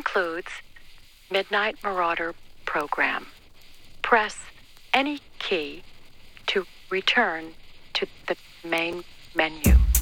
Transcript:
concludes Midnight Marauder program. Press any key to return to the main menu.